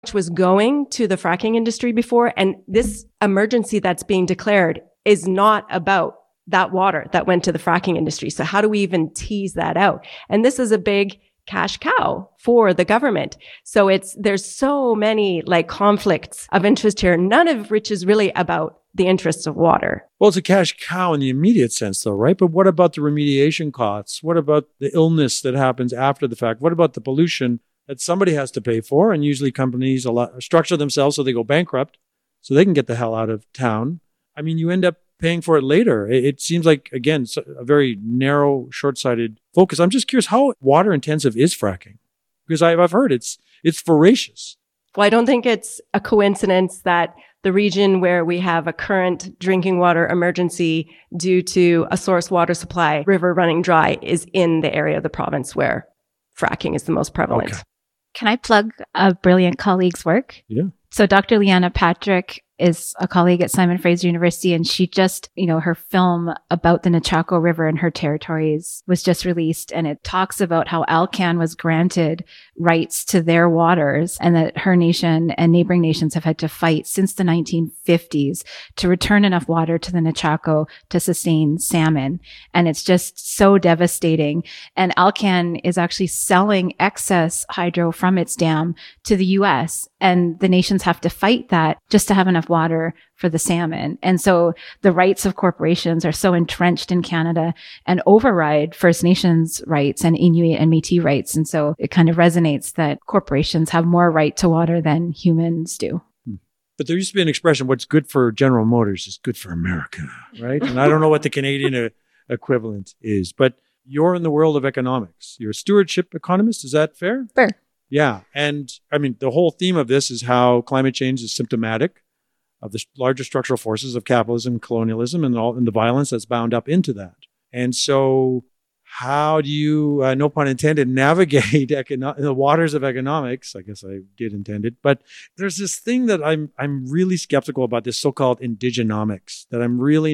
was going to the fracking industry before. And this emergency that's being declared is not about that water that went to the fracking industry. So how do we even tease that out? And this is a big cash cow for the government. So there's so many like conflicts of interest here, none of which is really about the interests of water. Well, it's a cash cow in the immediate sense though, right? But what about the remediation costs? What about the illness that happens after the fact? What about the pollution that somebody has to pay for? And usually companies structure themselves so they go bankrupt so they can get the hell out of town. I mean, you end up paying for it later. It seems like, again, a very narrow, short-sighted focus. I'm just curious, how water intensive is fracking? Because I've heard it's voracious. Well, I don't think it's a coincidence that the region where we have a current drinking water emergency due to a source water supply river running dry is in the area of the province where fracking is the most prevalent. Okay. Can I plug a brilliant colleague's work? Yeah. So Dr. Leanna Patrick is a colleague at Simon Fraser University, and she just, her film about the Nechako River and her territories was just released, and it talks about how Alcan was granted rights to their waters and that her nation and neighboring nations have had to fight since the 1950s to return enough water to the Nechako to sustain salmon. And it's just so devastating. And Alcan is actually selling excess hydro from its dam to the US, and the nations have to fight that just to have enough water for the salmon. And so the rights of corporations are so entrenched in Canada and override First Nations rights and Inuit and Métis rights. And so it kind of resonates that corporations have more right to water than humans do. But there used to be an expression, what's good for General Motors is good for America, right? And I don't know what the Canadian equivalent is, but you're in the world of economics. You're a stewardship economist. Is that fair? Fair. Yeah. And I mean, the whole theme of this is how climate change is symptomatic of the larger structural forces of capitalism, colonialism, and the violence that's bound up into that. And so how do you, no pun intended, navigate the waters of economics? I guess I did intend it. But there's this thing that I'm really skeptical about, this so-called indigenomics, that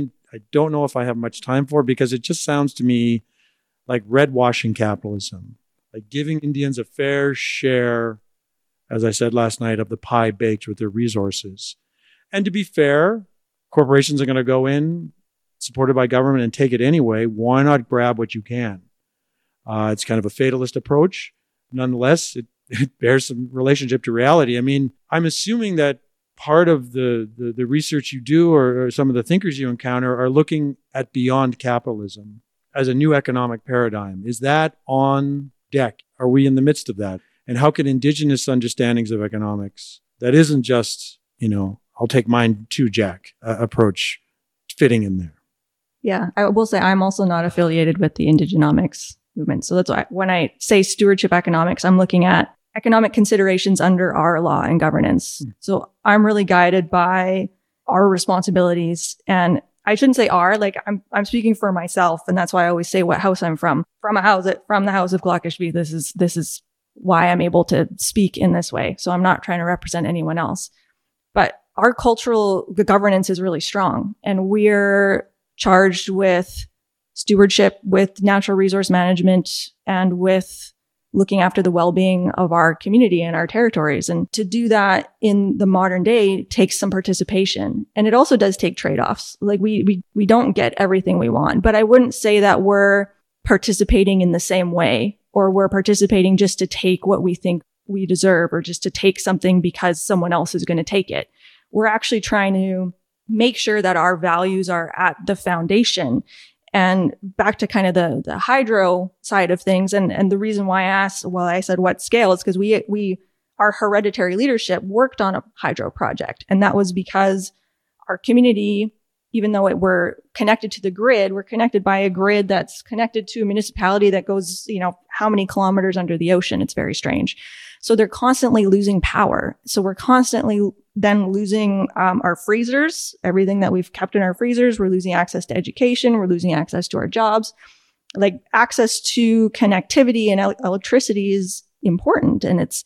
I don't know if I have much time for, because it just sounds to me like red washing capitalism, like giving Indians a fair share, as I said last night, of the pie baked with their resources. And to be fair, corporations are going to go in, supported by government, and take it anyway. Why not grab what you can? It's kind of a fatalist approach. Nonetheless, it bears some relationship to reality. I mean, I'm assuming that part of the research you do, or some of the thinkers you encounter, are looking at beyond capitalism as a new economic paradigm. Is that on deck? Are we in the midst of that? And how can indigenous understandings of economics, that isn't just, I'll take mine too, Jack, approach fitting in there? Yeah, I will say I'm also not affiliated with the indigenomics movement. So that's why when I say stewardship economics, I'm looking at economic considerations under our law and governance. So I'm really guided by our responsibilities. And I shouldn't say our, like I'm speaking for myself. And that's why I always say what house I'm from. From the house of Glockenspiel. This is why I'm able to speak in this way. So I'm not trying to represent anyone else. But our cultural governance is really strong, and we're charged with stewardship, with natural resource management, and with looking after the well-being of our community and our territories. And to do that in the modern day takes some participation. And it also does take trade-offs. Like we don't get everything we want, but I wouldn't say that we're participating in the same way, or we're participating just to take what we think we deserve, or just to take something because someone else is going to take it. We're actually trying to make sure that our values are at the foundation. And back to kind of the hydro side of things. And the reason why I said what scale is because our hereditary leadership worked on a hydro project. And that was because our community, even though we're connected to the grid, we're connected by a grid that's connected to a municipality that goes, how many kilometers under the ocean. It's very strange. So they're constantly losing power. So we're constantly then losing our freezers, everything that we've kept in our freezers. We're losing access to education. We're losing access to our jobs. Like access to connectivity and electricity is important. And it's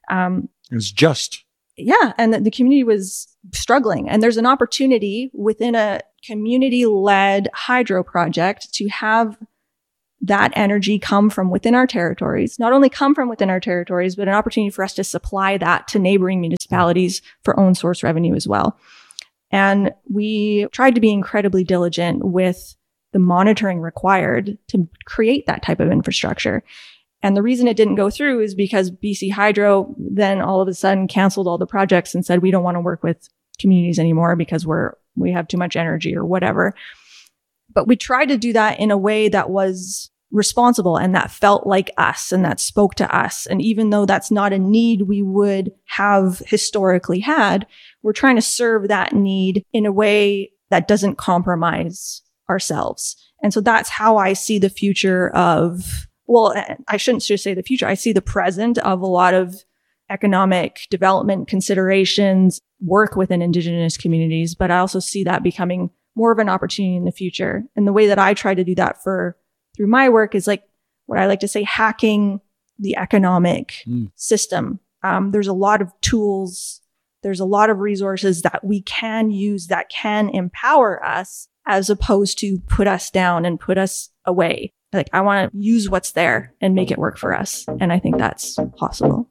just. Yeah. And the community was struggling. And there's an opportunity within a community-led hydro project to have that energy come from within our territories, not only come from within our territories, but an opportunity for us to supply that to neighboring municipalities for own source revenue as well. And we tried to be incredibly diligent with the monitoring required to create that type of infrastructure. And the reason it didn't go through is because BC Hydro then all of a sudden canceled all the projects and said, we don't want to work with communities anymore because we have too much energy or whatever. But we tried to do that in a way that was responsible and that felt like us and that spoke to us. And even though that's not a need we would have historically had, we're trying to serve that need in a way that doesn't compromise ourselves. And so that's how I see the future of, well, I shouldn't just say the future. I see the present of a lot of economic development considerations, work within Indigenous communities, but I also see that becoming more of an opportunity in the future. And the way that I try to do that through my work is like what I like to say, hacking the economic system. There's a lot of tools, there's a lot of resources that we can use that can empower us as opposed to put us down and put us away. Like, I want to use what's there and make it work for us. And I think that's possible.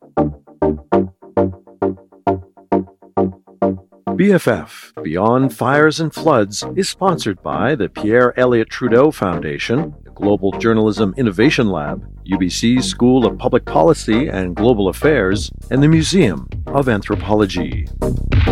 BFF, Beyond Fires and Floods, is sponsored by the Pierre Elliott Trudeau Foundation, the Global Journalism Innovation Lab, UBC's School of Public Policy and Global Affairs, and the Museum of Anthropology.